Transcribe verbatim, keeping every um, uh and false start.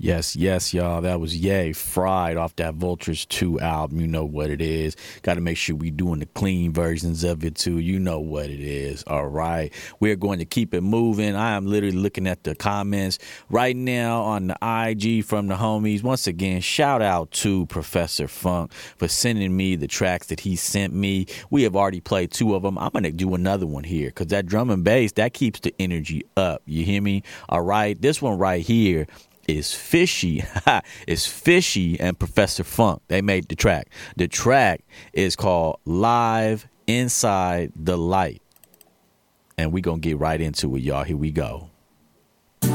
Yes, yes, y'all. That was Yay Fried off that Vultures two album. You know what it is. Got to make sure we doing the clean versions of it too. You know what it is. All right. We're going to keep it moving. I am literally looking at the comments right now on the I G from the homies. Once again, shout out to Professor Funk for sending me the tracks that he sent me. We have already played two of them. I'm going to do another one here because that drum and bass, that keeps the energy up. You hear me? All right. This one right here is Fishy. It's Fishy and Professor Funk. They made the track. The track is called Live Inside the Light. And we gonna get right into it, y'all. Here we go.